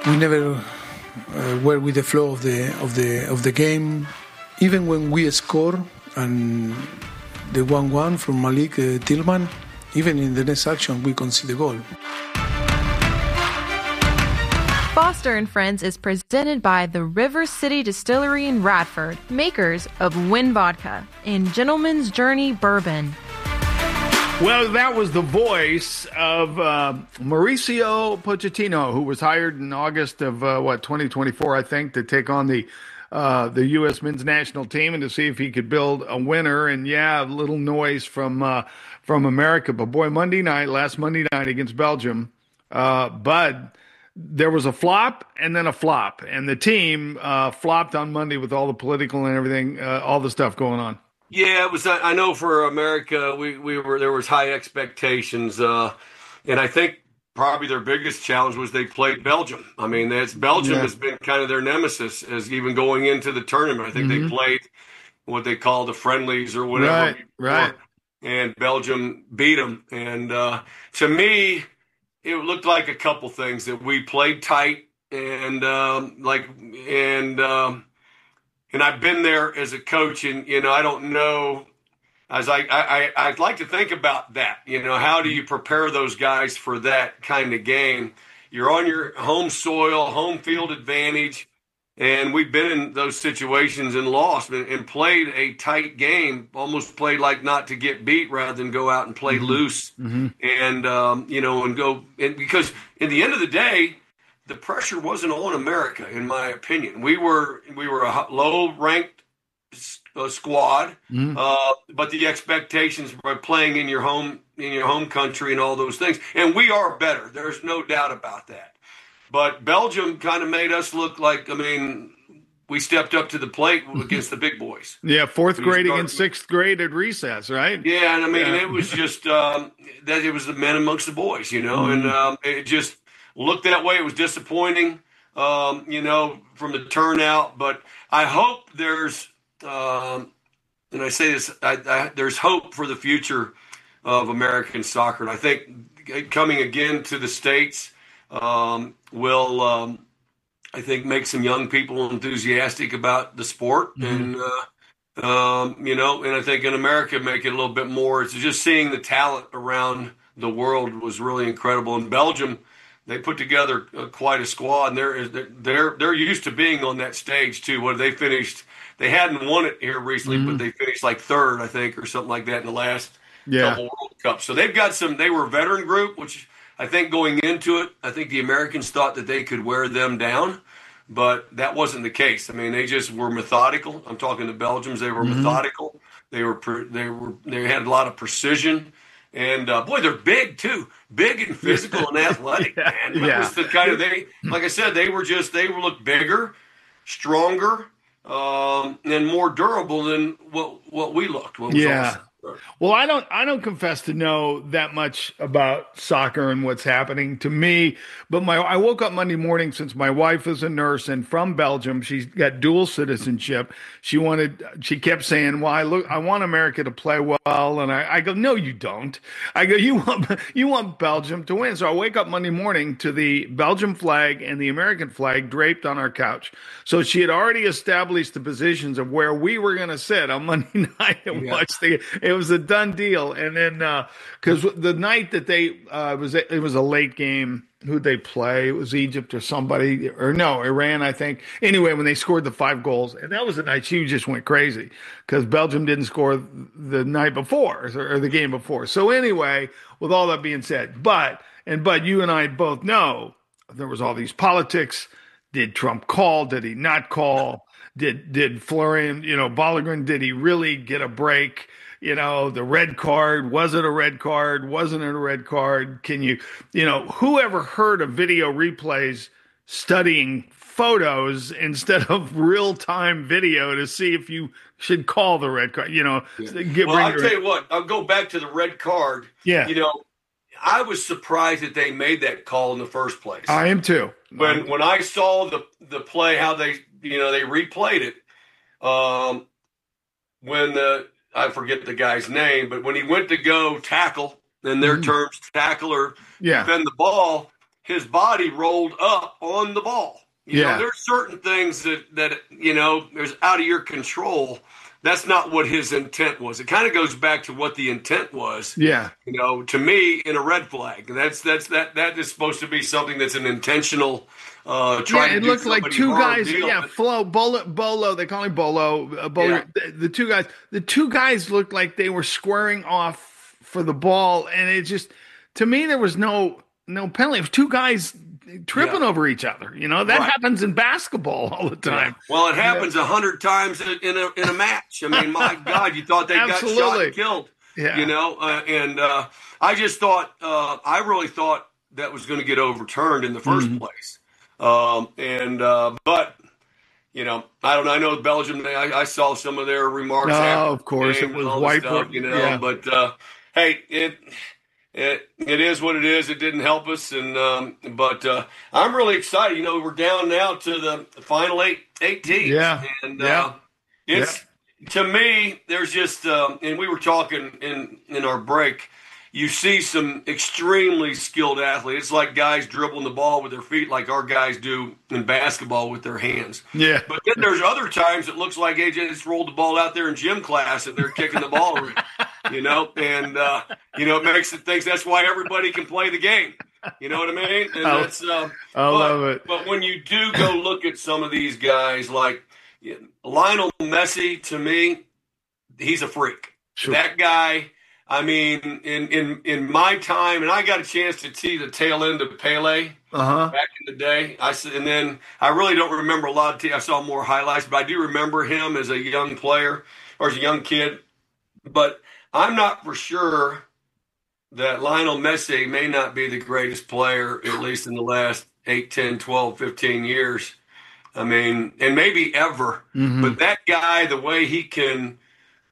Speaker 22: we never uh, were with the flow of the of the of the game. Even when we score and the one one from Malik uh, Tillman, even in the next action we concede the goal.
Speaker 21: Foster and Friends is presented by the River City Distillery in Radford, makers of Win Vodka and Gentleman's Journey Bourbon.
Speaker 23: Well, that was the voice of uh, Mauricio Pochettino, who was hired in August of, uh, what, twenty twenty-four, I think, to take on the uh, the U S men's national team and to see if he could build a winner. And, yeah, a little noise from uh, from America. But, boy, Monday night, last Monday night against Belgium, uh, Bud, there was a flop and then a flop. And the team uh, flopped on Monday with all the political and everything, uh, all the stuff going on.
Speaker 24: Yeah, it was. I know for America, we, we were there was high expectations, uh, and I think probably their biggest challenge was they played Belgium. I mean, that's Belgium yeah. has been kind of their nemesis as even going into the tournament. I think mm-hmm. they played what they call the friendlies or whatever,
Speaker 23: right? Right.
Speaker 24: And Belgium beat them. And uh, to me, it looked like a couple things that we played tight and um, like and. Um, And I've been there as a coach, and, you know, I don't know, as I, I, I'd like to think about that. You know, how do you prepare those guys for that kind of game? You're on your home soil, home field advantage, and we've been in those situations and lost and, and played a tight game, almost played like not to get beat rather than go out and play mm-hmm. loose
Speaker 23: mm-hmm.
Speaker 24: and, um, you know, and go – and because at the end of the day – the pressure wasn't on America, in my opinion. We were we were a low-ranked uh, squad,
Speaker 23: mm.
Speaker 24: uh, but the expectations were playing in your home in your home country and all those things. And we are better. There's no doubt about that. But Belgium kind of made us look like, I mean, we stepped up to the plate against the big boys.
Speaker 23: Yeah, fourth grade against sixth grade at recess, right?
Speaker 24: Yeah, and I mean,
Speaker 23: yeah.
Speaker 24: it was just um, that it was the men amongst the boys, you know, mm. and um, it just – looked that way. It was disappointing, um, you know, from the turnout. But I hope there's, um, and I say this, I, I, there's hope for the future of American soccer. And I think coming again to the States um, will, um, I think, make some young people enthusiastic about the sport. Mm-hmm. And, uh, um, you know, and I think in America make it a little bit more. It's just seeing the talent around the world was really incredible. In Belgium, they put together uh, quite a squad, and they're they're they're used to being on that stage too. What they finished, they hadn't won it here recently, mm-hmm. but they finished like third, I think, or something like that in the last
Speaker 23: yeah.
Speaker 24: couple World Cups. So they've got some. They were a veteran group, which I think going into it, I think the Americans thought that they could wear them down, but that wasn't the case. I mean, they just were methodical. I'm talking to Belgians; they were mm-hmm. methodical. They were they were they had a lot of precision. And, uh, boy, they're big, too. Big and physical and athletic,
Speaker 23: yeah,
Speaker 24: man. That
Speaker 23: yeah.
Speaker 24: was the kind of, they, like I said, they were just, they were look bigger, stronger, um, and more durable than what what we looked. What was
Speaker 23: yeah.
Speaker 24: awesome.
Speaker 23: Well, I don't I don't confess to know that much about soccer and what's happening to me, but my I woke up Monday morning since my wife is a nurse and from Belgium. She's got dual citizenship. She wanted she kept saying, "Well, I look I want America to play well." And I, I go, "No, you don't." I go, "You want you want Belgium to win." So I wake up Monday morning to the Belgium flag and the American flag draped on our couch. So she had already established the positions of where we were going to sit on Monday night and yeah. watch the it was a done deal. And then, uh, cause the night that they, uh, it was, it was a late game. Who'd they play? It was Egypt or somebody, or no, Iran, I think. Anyway, when they scored the five goals, and that was the night she just went crazy because Belgium didn't score the night before or the game before. So anyway, with all that being said, but, and, but you and I both know there was all these politics. Did Trump call? Did he not call? Did, did Florian, you know, Balogun, did he really get a break? You know, the red card, was it a red card? Wasn't it a red card? Can you, you know, whoever heard of video replays studying photos instead of real-time video to see if you should call the red card, you know?
Speaker 24: Yeah.
Speaker 23: Get,
Speaker 24: well, I'll tell you what, I'll go back to the red card.
Speaker 23: Yeah.
Speaker 24: You know, I was surprised that they made that call in the first place.
Speaker 23: I am too.
Speaker 24: When when I saw the, the play, how they, you know, they replayed it, um, when the, I forget the guy's name, but when he went to go tackle, in their mm-hmm. terms, tackle or
Speaker 23: yeah.
Speaker 24: defend the ball, his body rolled up on the ball. You
Speaker 23: yeah.
Speaker 24: know, there's certain things that, that, you know, there's out of your control. That's not what his intent was. It kind of goes back to what the intent was.
Speaker 23: Yeah.
Speaker 24: You know, to me, in a red flag. That's that's that that is supposed to be something that's an intentional uh trying
Speaker 23: yeah, it
Speaker 24: to do
Speaker 23: looked like two
Speaker 24: harm
Speaker 23: guys.
Speaker 24: deal.
Speaker 23: Yeah, Flo, Bolo, Bolo, they call him Bolo. Uh, Bolo
Speaker 24: Yeah.
Speaker 23: the, the two guys, the two guys looked like they were squaring off for the ball, and it just, to me, there was no no penalty. It was two guys tripping
Speaker 24: Yeah.
Speaker 23: over each other. You know, that
Speaker 24: Right.
Speaker 23: happens in basketball all the time.
Speaker 24: Well, it happens a hundred times in a in a match. I mean, my God, you thought they got shot
Speaker 23: Absolutely.
Speaker 24: and killed.
Speaker 23: Yeah.
Speaker 24: You know, uh, and uh, I just thought, uh, I really thought that was going to get overturned in the first
Speaker 23: Mm-hmm.
Speaker 24: place. Um, and uh, but you know, I don't know. I know Belgium. They, I, I saw some of their remarks.
Speaker 23: No,
Speaker 24: after
Speaker 23: of course,
Speaker 24: the game
Speaker 23: it was
Speaker 24: and all this
Speaker 23: white
Speaker 24: stuff,
Speaker 23: book,
Speaker 24: you know.
Speaker 23: yeah.
Speaker 24: But uh, hey, it. It it is what it is. It didn't help us, and um, but uh, I'm really excited. You know, we're down now to the final eight eight teams.
Speaker 23: Yeah.
Speaker 24: and
Speaker 23: Yeah.
Speaker 24: uh, it's to me. There's just um, and we were talking in in our break. You see some extremely skilled athletes. It's like guys dribbling the ball with their feet, like our guys do in basketball with their hands.
Speaker 23: Yeah.
Speaker 24: But then there's other times it looks like A J just rolled the ball out there in gym class and they're kicking the ball around, you know, and, uh, you know, it makes it think that's why everybody can play the game. You know what I mean? And
Speaker 23: I-
Speaker 24: that's, uh,
Speaker 23: I
Speaker 24: but,
Speaker 23: love it.
Speaker 24: But when you do go look at some of these guys, like yeah, Lionel Messi, to me, he's a freak.
Speaker 23: Sure.
Speaker 24: That guy, I mean, in, in, in my time, and I got a chance to see the tail end of Pele
Speaker 23: Uh-huh.
Speaker 24: back in the day. I s- and then I really don't remember a lot of. T- I saw more highlights, but I do remember him as a young player or as a young kid. But I'm not for sure that Lionel Messi may not be the greatest player, at least in the last eight, ten, twelve, fifteen years. I mean, and maybe ever.
Speaker 23: Mhm.
Speaker 24: But that guy, the way he can,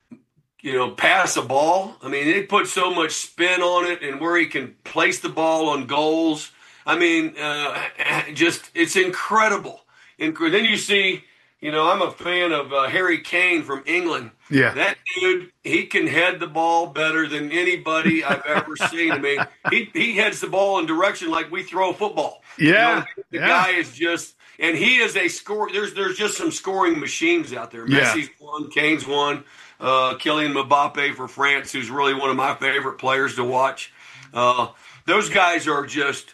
Speaker 24: you know, pass a ball. I mean, they put so much spin on it, and where he can place the ball on goals. I mean, uh, just it's incredible. And then you see, you know, I'm a fan of uh, Harry Kane from England.
Speaker 23: Yeah.
Speaker 24: That dude, he can head the ball better than anybody I've ever seen. I mean, he he heads the ball in direction like we throw football. You
Speaker 23: Yeah,
Speaker 24: know, the
Speaker 23: yeah.
Speaker 24: guy is just, and he is a score. There's there's just some scoring machines out there.
Speaker 23: Yeah.
Speaker 24: Messi's one, Kane's one. Uh, Kylian Mbappe for France, who's really one of my favorite players to watch. Uh, those guys are just,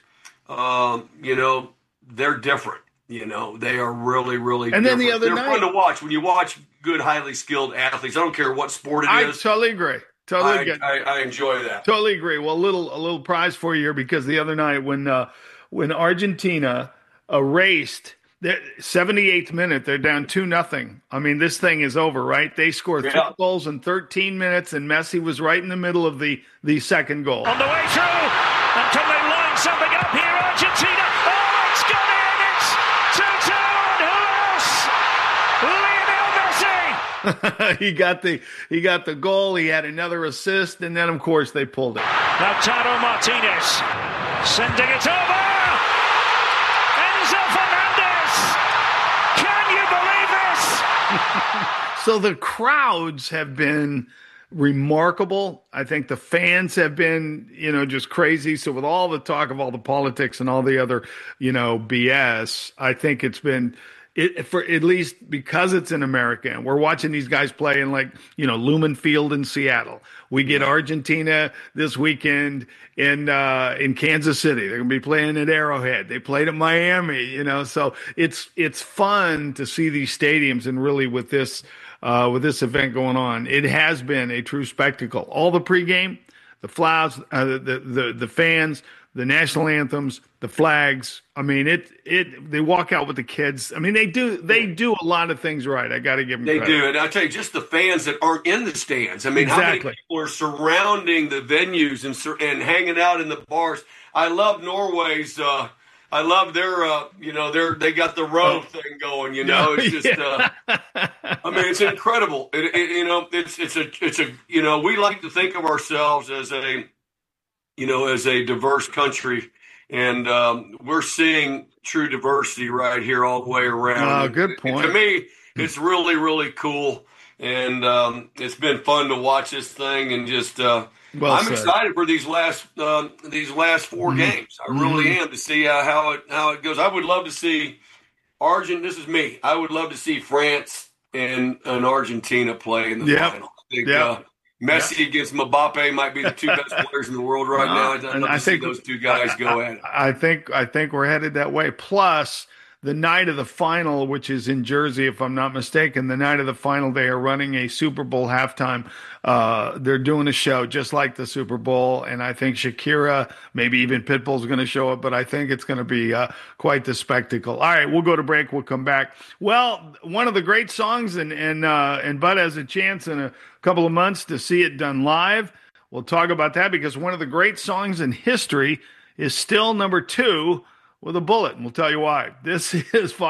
Speaker 24: um, you know, they're different. You know, they are really, really
Speaker 23: And then
Speaker 24: different.
Speaker 23: the other
Speaker 24: they're
Speaker 23: night-
Speaker 24: fun to watch. When you watch good, highly skilled athletes, I don't care what sport it
Speaker 23: I
Speaker 24: is.
Speaker 23: totally agree. Totally
Speaker 24: I,
Speaker 23: agree.
Speaker 24: I, I enjoy that.
Speaker 23: Totally agree. Well, a little a little prize for you here, because the other night when uh, when Argentina erased the seventy-eighth minute, they're down two nothing. I mean, this thing is over, right? They scored three
Speaker 24: Yeah.
Speaker 23: goals in thirteen minutes, and Messi was right in the middle of the the second goal.
Speaker 4: On the way through, and can they line something up here, Argentina? Oh, it's gone in! It's two two, and who else? Lionel Messi!
Speaker 23: he got the he got the goal. He had another assist, and then of course they pulled it.
Speaker 4: Lautaro Martinez sending it over. Enzo Fernandez! Can you believe this?
Speaker 23: So the crowds have been remarkable. I think the fans have been, you know, just crazy. So with all the talk of all the politics and all the other, you know, B S, I think it's been it for at least because it's in America and we're watching these guys play in, like, you know, Lumen Field in Seattle. We get Argentina this weekend in uh, in Kansas City. They're gonna be playing at Arrowhead. They played at Miami, you know, so it's it's fun to see these stadiums, and really with this uh, with this event going on, it has been a true spectacle. All the pregame, the flags, uh, the the the fans, the national anthems, the flags. I mean, it it they walk out with the kids. I mean, they do they do a lot of things right. I got to give them
Speaker 24: They
Speaker 23: credit.
Speaker 24: do, and I tell you, just the fans that aren't in the stands. I mean, how
Speaker 23: Exactly.
Speaker 24: many people are surrounding the venues and sur- and hanging out in the bars? I love Norway's. Uh, I love their. Uh, you know, their they got the row thing going. You know, it's just.
Speaker 23: Yeah.
Speaker 24: Uh, I mean, it's incredible. It, it, you know, it's it's a it's a you know we like to think of ourselves as a, you know, as a diverse country, and um, we're seeing true diversity right here all the way around.
Speaker 23: Oh, good
Speaker 24: And
Speaker 23: point.
Speaker 24: to me, it's really, really cool, and um, it's been fun to watch this thing, and just uh,
Speaker 23: Well
Speaker 24: I'm
Speaker 23: said.
Speaker 24: excited for these last uh, these last four
Speaker 23: Mhm.
Speaker 24: games. I really
Speaker 23: Mhm.
Speaker 24: am, to see uh, how it how it goes. I would love to see Argent. This is me. I would love to see France and, and Argentina play in the
Speaker 23: Yep.
Speaker 24: final. I think
Speaker 23: Yep.
Speaker 24: uh, Messi against Mbappe might be the two best players in the world right
Speaker 23: Uh,
Speaker 24: now. I'd
Speaker 23: and
Speaker 24: love
Speaker 23: I
Speaker 24: to see
Speaker 23: think-
Speaker 24: those two guys go at it.
Speaker 23: I think I think we're headed that way. Plus, the night of the final, which is in Jersey, if I'm not mistaken, the night of the final, they are running a Super Bowl halftime. Uh, they're doing a show just like the Super Bowl, and I think Shakira, maybe even Pitbull's going to show up, but I think it's going to be uh, quite the spectacle. All right, we'll go to break. We'll come back. Well, one of the great songs, and and uh, and Bud has a chance in a couple of months to see it done live. We'll talk about that because one of the great songs in history is still number two with a bullet, and we'll tell you why. This is Fox